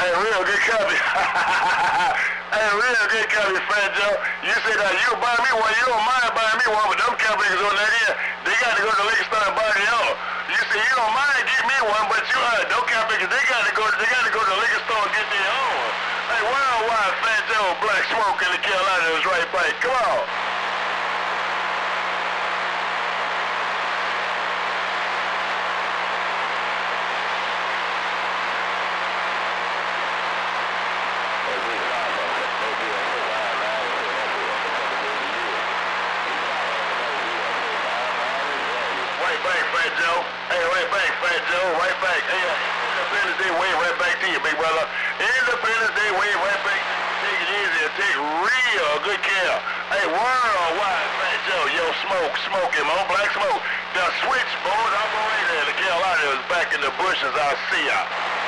Hey, real good copy. Hey, real good copy, Fat Joe. You said that you buy me one, you don't mind buying me one, but them companies on that end, they got to go to the liquor store and buy their own. You said you don't mind get me one, but you them companies, they got to go to the liquor store and get their own. Hey, worldwide, Fat Joe, Black Smoke in the Carolinas, right back. Come on. Right back, Fat Joe. Hey, right back, Fat Joe. Right back. Hey, Independence Day wave right back to you, big brother. Independence Day wave right back. Take it easy and take real good care. Hey, worldwide, Fat Joe. Yo, smoke him on Black Smoke. The switchboard operator in the Carolinas is back in the bushes. I'll see ya.